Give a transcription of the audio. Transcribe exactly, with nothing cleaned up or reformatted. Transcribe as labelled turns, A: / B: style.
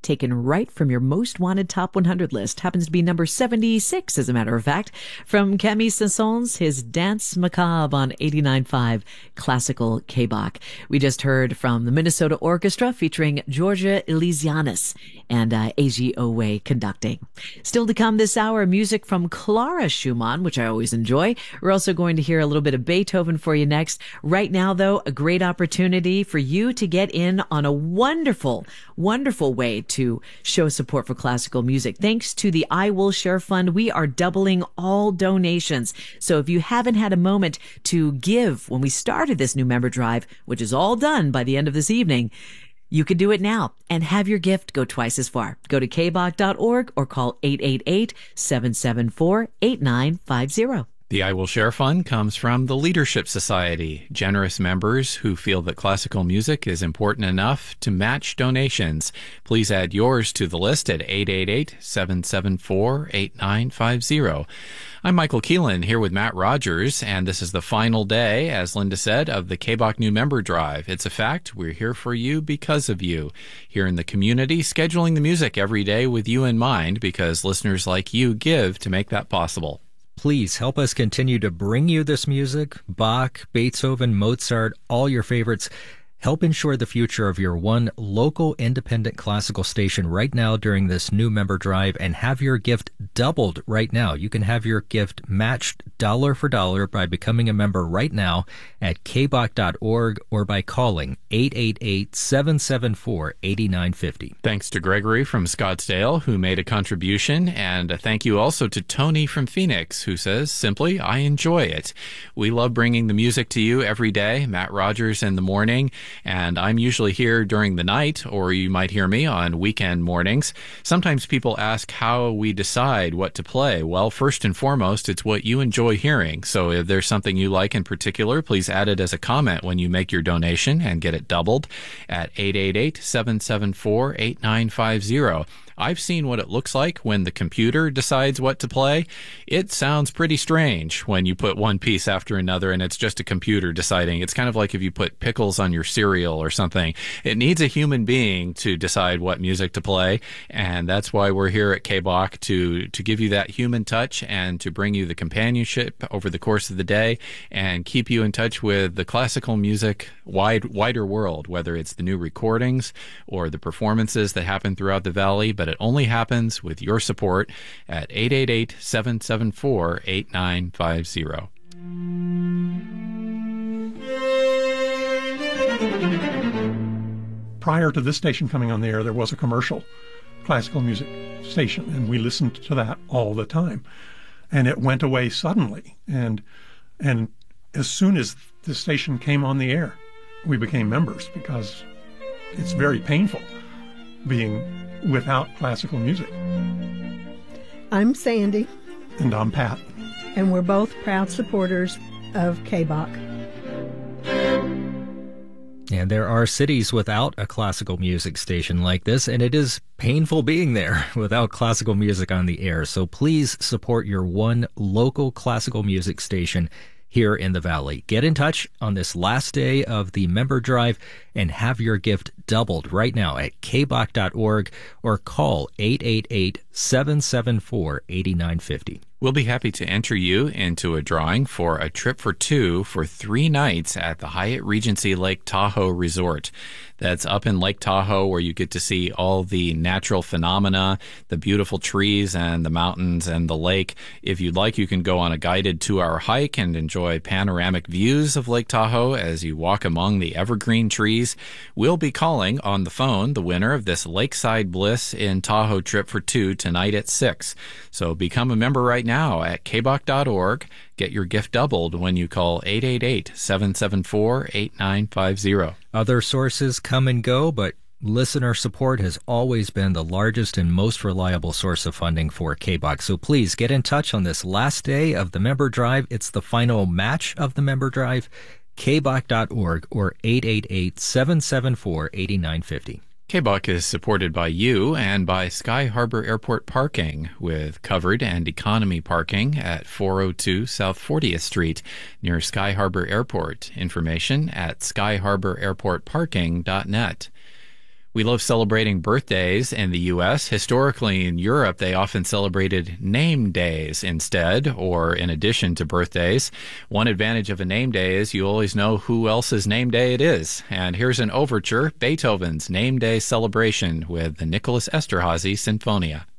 A: taken right from your most wanted top one hundred list. Happens to be number seventy-six, as a matter of fact, from Camille Saint-Saëns, his Dance Macabre on eighty-nine point five Classical K-Bach. We just heard from the Minnesota Orchestra featuring Georgia Elysianis and uh, A G Owe conducting. Still to come this hour, music from Clara Schumann, which I always enjoy. We're also going to hear a little bit of Beethoven for you next. Right now, though, a great opportunity for you to get in on a wonderful, wonderful way to show support for classical music. Thanks to the I Will Share Fund, we are doubling all donations. So if you haven't had a moment to give when we started this new member drive, which is all done by the end of this evening, you could do it now and have your gift go twice as far. Go to k bach dot org or call eight eight eight, seven seven four, eight nine five zero.
B: The I Will Share Fund comes from the Leadership Society, generous members who feel that classical music is important enough to match donations. Please add yours to the list at eight eight eight, seven seven four, eight nine five zero. I'm Michael Keelan here with Matt Rogers, and this is the final day, as Linda said, of the K-Bach New Member Drive. It's a fact. We're here for you because of you. Here in the community, scheduling the music every day with you in mind, because listeners like you give to make that possible.
C: Please help us continue to bring you this music, Bach, Beethoven, Mozart, all your favorites. Help ensure the future of your one local independent classical station right now during this new member drive, and have your gift doubled right now. You can have your gift matched dollar for dollar by becoming a member right now at k bach dot org or by calling eight eight eight, seven seven four, eight nine five zero.
B: Thanks to Gregory from Scottsdale, who made a contribution, and a thank you also to Tony from Phoenix, who says, simply, I enjoy it. We love bringing the music to you every day. Matt Rogers in the morning, and I'm usually here during the night, or you might hear me on weekend mornings. Sometimes people ask how we decide what to play. Well, first and foremost, it's what you enjoy hearing. So if there's something you like in particular, please add it as a comment when you make your donation and get it doubled at eight eight eight, seven seven four, eight nine five zero. I've seen what it looks like when the computer decides what to play. It sounds pretty strange when you put one piece after another and it's just a computer deciding. It's kind of like if you put pickles on your cereal or something. It needs a human being to decide what music to play, and that's why we're here at K-Bach, to to give you that human touch and to bring you the companionship over the course of the day and keep you in touch with the classical music wide wider world, whether it's the new recordings or the performances that happen throughout the Valley. But it only happens with your support at eight eight eight, seven seven four, eight nine five zero.
D: Prior to this station coming on the air, there was a commercial classical music station, and we listened to that all the time. And it went away suddenly. And and as soon as the station came on the air, we became members, because it's very painful being without classical music.
E: I'm Sandy.
D: And I'm Pat.
E: And we're both proud supporters of K-Bach.
C: And there are cities without a classical music station like this, and it is painful being there without classical music on the air. So please support your one local classical music station here in the Valley. Get in touch on this last day of the member drive and have your gift doubled right now at k bach dot org or call eight eight eight, seven seven four, eight nine five zero.
B: We'll be happy to enter you into a drawing for a trip for two for three nights at the Hyatt Regency Lake Tahoe Resort. That's up in Lake Tahoe, where you get to see all the natural phenomena, the beautiful trees and the mountains and the lake. If you'd like, you can go on a guided two-hour hike and enjoy panoramic views of Lake Tahoe as you walk among the evergreen trees. We'll be calling on the phone the winner of this Lakeside Bliss in Tahoe trip for two tonight at six. So become a member right now at k bach dot org. Get your gift doubled when you call eight eight eight, seven seven four, eight nine five zero.
C: Other sources come and go, but listener support has always been the largest and most reliable source of funding for K-Bach. So please get in touch on this last day of the member drive. It's the final match of the member drive. k bach dot org or eight eight eight, seven seven four, eight nine five zero.
B: K-Bach is supported by you and by Sky Harbor Airport Parking, with covered and economy parking at four oh two South fortieth Street near Sky Harbor Airport. Information at sky harbor airport parking dot net. We love celebrating birthdays in the U S. Historically, in Europe, they often celebrated name days instead, or in addition to birthdays. One advantage of a name day is you always know who else's name day it is. And here's an overture, Beethoven's Name Day Celebration with the Nicholas Esterhazy Sinfonia.